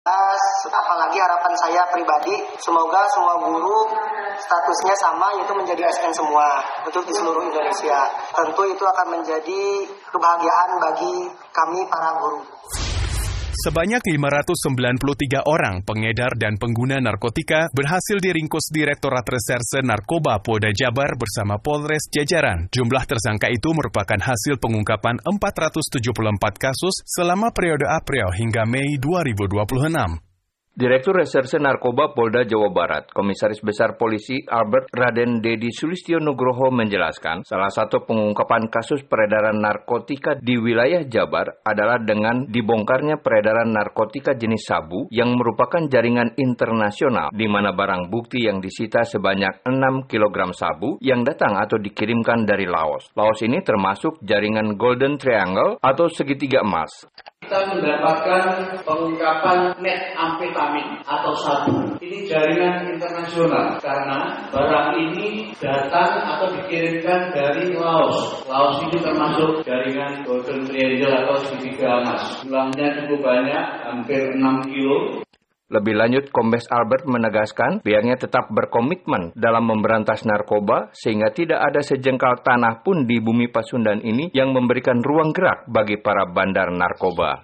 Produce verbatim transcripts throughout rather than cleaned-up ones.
Apalagi harapan saya pribadi, semoga semua guru statusnya sama, yaitu menjadi A S N semua untuk di seluruh Indonesia. Tentu itu akan menjadi kebahagiaan bagi kami para guru. Sebanyak lima ratus sembilan puluh tiga orang pengedar dan pengguna narkotika berhasil diringkus Direktorat Reserse Narkoba Polda Jabar bersama Polres jajaran. Jumlah tersangka itu merupakan hasil pengungkapan empat ratus tujuh puluh empat kasus selama periode April hingga Mei dua ribu dua puluh enam. Direktur Reserse Narkoba Polda Jawa Barat, Komisaris Besar Polisi Albert Raden Dedi Sulistyo Nugroho menjelaskan, salah satu pengungkapan kasus peredaran narkotika di wilayah Jabar adalah dengan dibongkarnya peredaran narkotika jenis sabu yang merupakan jaringan internasional di mana barang bukti yang disita sebanyak enam kilogram sabu yang datang atau dikirimkan dari Laos. Laos ini termasuk jaringan Golden Triangle atau segitiga emas. Kita mendapatkan pengungkapan net amfetamin atau sabu. Ini jaringan internasional karena barang ini datang atau dikirimkan dari Laos. Laos ini termasuk jaringan Golden Triangle atau segitiga emas. Jumlahnya cukup banyak, hampir enam kilo. Lebih lanjut, Kombes Albert menegaskan pihaknya tetap berkomitmen dalam memberantas narkoba sehingga tidak ada sejengkal tanah pun di bumi Pasundan ini yang memberikan ruang gerak bagi para bandar narkoba.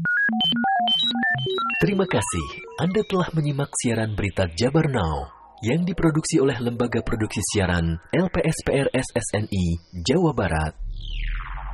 Terima kasih Anda telah menyimak siaran berita Jabar Now yang diproduksi oleh Lembaga Produksi Siaran L P S P R S S N I Jawa Barat.